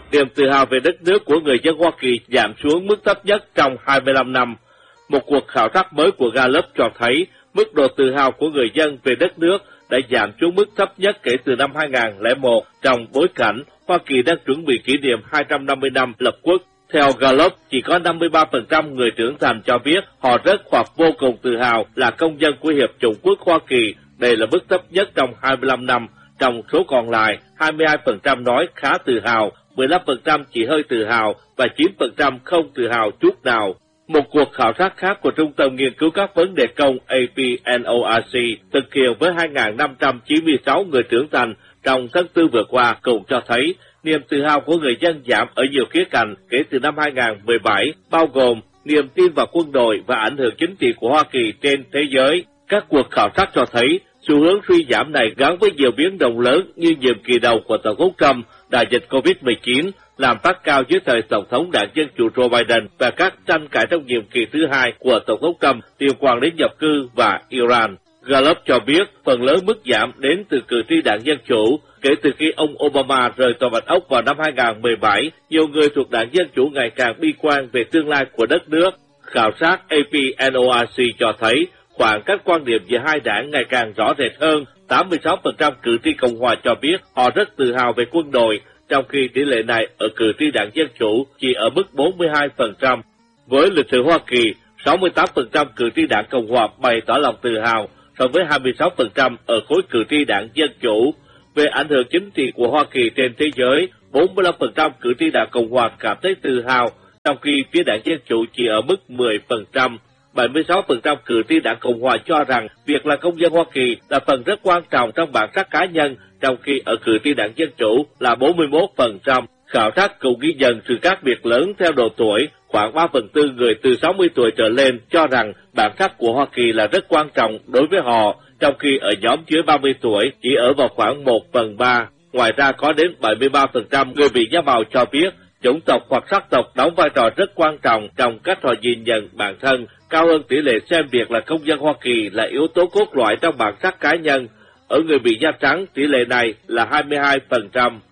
Niềm tự hào về đất nước của người dân Hoa Kỳ giảm xuống mức thấp nhất trong 25 năm. Một cuộc khảo sát mới của Gallup cho thấy mức độ tự hào của người dân về đất nước đã giảm xuống mức thấp nhất kể từ năm 2001 trong bối cảnh Hoa Kỳ đang chuẩn bị kỷ niệm 250 năm lập quốc. Theo Gallup, chỉ có 53% người trưởng thành cho biết họ rất hoặc vô cùng tự hào là công dân của Hiệp chủng quốc Hoa Kỳ. Đây là mức thấp nhất trong 25 năm. Trong số còn lại, 22% nói khá tự hào, 15% chỉ hơi tự hào và 9% không tự hào chút nào. Một cuộc khảo sát khác của Trung tâm Nghiên cứu các vấn đề công APNORC thực hiện với 2.596 người trưởng thành trong tháng 4 vừa qua cũng cho thấy niềm tự hào của người dân giảm ở nhiều khía cạnh kể từ năm 2017, bao gồm niềm tin vào quân đội và ảnh hưởng chính trị của Hoa Kỳ trên thế giới. Các cuộc khảo sát cho thấy xu hướng suy giảm này gắn với nhiều biến động lớn như nhiệm kỳ đầu của Tổng thống Trump, đại dịch COVID-19, làm phát cao dưới thời Tổng thống đảng Dân Chủ Joe Biden và các tranh cãi trong nhiệm kỳ thứ hai của Tổng thống Trump liên quan đến nhập cư và Iran. Gallup cho biết phần lớn mức giảm đến từ cử tri đảng Dân Chủ. Kể từ khi ông Obama rời Tòa Bạch Ốc vào năm 2017, nhiều người thuộc đảng Dân Chủ ngày càng bi quan về tương lai của đất nước. Khảo sát APNORC cho thấy khoảng cách quan điểm giữa hai đảng ngày càng rõ rệt hơn. 86% cử tri Cộng hòa cho biết họ rất tự hào về quân đội, trong khi tỷ lệ này ở cử tri đảng Dân Chủ chỉ ở mức 42%. Với lịch sử Hoa Kỳ, 68% cử tri đảng Cộng hòa bày tỏ lòng tự hào, so với 26% ở khối cử tri đảng Dân Chủ. Về ảnh hưởng chính trị của Hoa Kỳ trên thế giới, 45% cử tri đảng Cộng hòa cảm thấy tự hào, trong khi phía đảng Dân Chủ chỉ ở mức 10%. 76% cử tri đảng Cộng hòa cho rằng việc là công dân Hoa Kỳ là phần rất quan trọng trong bản sắc cá nhân, trong khi ở cử tri đảng Dân Chủ là 41%. Khảo sát cũng ghi nhận sự khác biệt lớn theo độ tuổi. Khoảng 3/4 người từ 60 tuổi trở lên cho rằng bản sắc của Hoa Kỳ là rất quan trọng đối với họ, trong khi ở nhóm dưới 30 tuổi chỉ ở vào khoảng 1/3. Ngoài ra có đến 73% người bị da màu cho biết chủng tộc hoặc sắc tộc đóng vai trò rất quan trọng trong cách họ nhìn nhận bản thân, cao hơn tỷ lệ xem việc là công dân Hoa Kỳ là yếu tố cốt lõi trong bản sắc cá nhân. Ở người bị da trắng, tỷ lệ này là 22%.